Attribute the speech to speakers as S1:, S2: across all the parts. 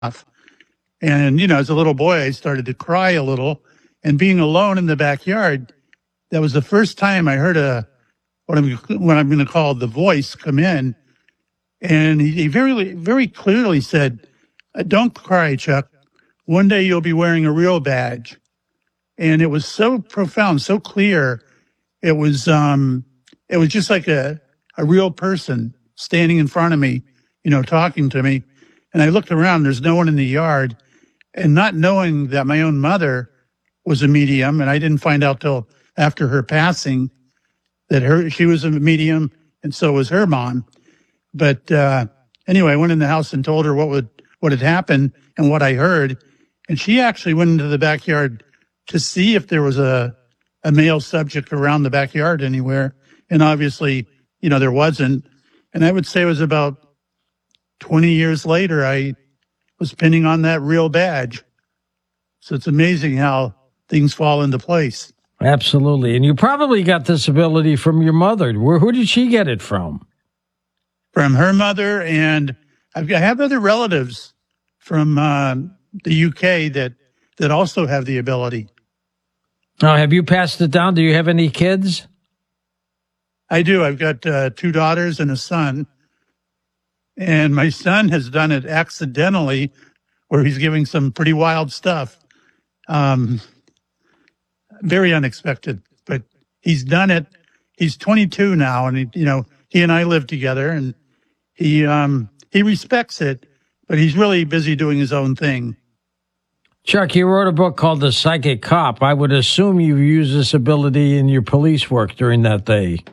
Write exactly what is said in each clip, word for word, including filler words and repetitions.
S1: And, you know, as a little boy, I started to cry a little. And being alone in the backyard, that was the first time I heard a what I'm what I'm going to call the voice come in. And he, he very, very clearly said, "Don't cry, Chuck. One day you'll be wearing a real badge." And it was so profound, so clear. It was, um, it was just like a, a real person standing in front of me, you know, talking to me. And I looked around, there's no one in the yard. And not knowing that my own mother was a medium, and I didn't find out till after her passing that her, she was a medium, and so was her mom. But, uh, anyway, I went in the house and told her what would, what had happened and what I heard. And she actually went into the backyard to see if there was a, a male subject around the backyard anywhere. And obviously, you know, there wasn't. And I would say it was about twenty years later, I was pinning on that real badge. So it's amazing how things fall into place.
S2: Absolutely. And you probably got this ability from your mother. Where, who did she get it from?
S1: From her mother. And I've, I have other relatives from uh, the U K that, that also have the ability.
S2: Now, have you passed it down? Do you have any kids?
S1: I do. I've got uh, two daughters and a son. And my son has done it accidentally, where he's giving some pretty wild stuff. Um, very unexpected, but he's done it. He's twenty-two now, and he, you know, he and I live together, and he um, he respects it, but he's really busy doing his own thing.
S2: Chuck, you wrote a book called The Psychic Cop. I would assume you used this ability in your police work during that day.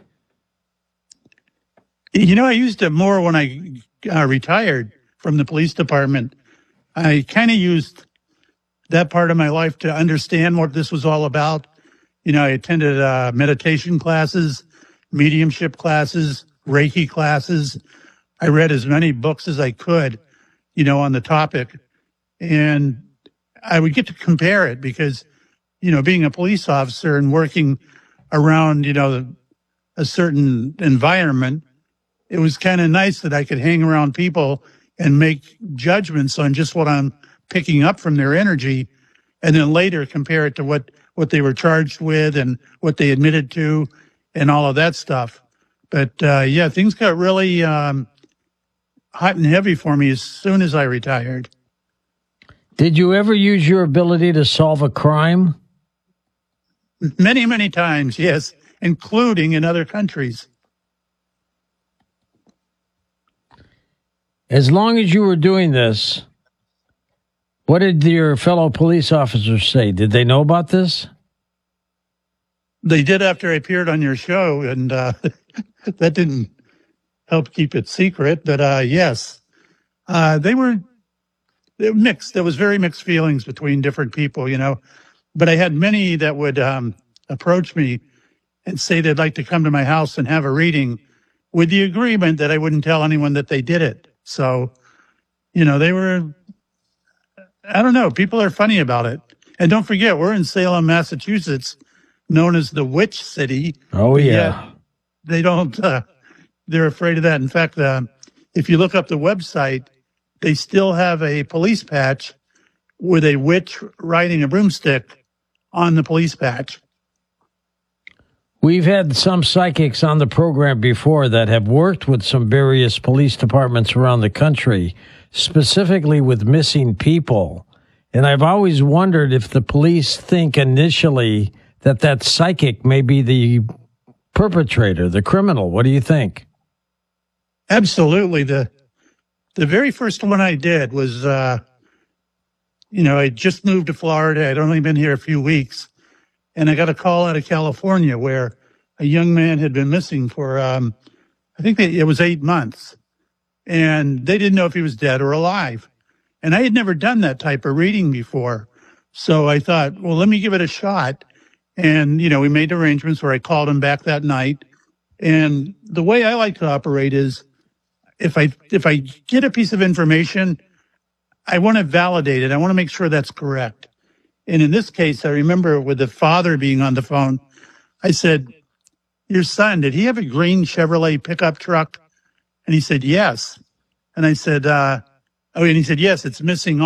S1: You know, I used it more when I uh, retired from the police department. I kind of used that part of my life to understand what this was all about. You know, I attended uh, meditation classes, mediumship classes, Reiki classes. I read as many books as I could, you know, on the topic. And I would get to compare it because, you know, being a police officer and working around, you know, a certain environment, it was kind of nice that I could hang around people and make judgments on just what I'm picking up from their energy, and then later compare it to what, what they were charged with and what they admitted to and all of that stuff. But, uh, yeah, things got really um, hot and heavy for me as soon as I retired.
S2: Did you ever use your ability to solve a crime?
S1: Many, many times, yes, including in other countries.
S2: As long as you were doing this, what did your fellow police officers say? Did they know about this?
S1: They did after I appeared on your show, and uh, that didn't help keep it secret. But uh, yes, uh, they were they were mixed. There was very mixed feelings between different people, you know. But I had many that would um, approach me and say they'd like to come to my house and have a reading with the agreement that I wouldn't tell anyone that they did it. So, you know, they were, I don't know, people are funny about it. And don't forget, we're in Salem, Massachusetts, known as the Witch City.
S2: Oh, yeah.
S1: They don't, uh, they're afraid of that. In fact, uh, if you look up the website, they still have a police patch with a witch riding a broomstick on the police patch.
S2: We've had some psychics on the program before that have worked with some various police departments around the country, specifically with missing people. And I've always wondered if the police think initially that that psychic may be the perpetrator, the criminal. What do you think?
S1: Absolutely. The the very first one I did was, uh, you know, I just moved to Florida. I'd only been here a few weeks. And I got a call out of California where a young man had been missing for, um, I think they, it was eight months. And they didn't know if he was dead or alive. And I had never done that type of reading before. So I thought, well, let me give it a shot. And, you know, we made arrangements where I called him back that night. And the way I like to operate is if I, if I get a piece of information, I want to validate it. I want to make sure that's correct. And in this case, I remember with the father being on the phone, I said, your son, did he have a green Chevrolet pickup truck? And he said, yes. And I said, uh, Oh, and he said, yes, it's missing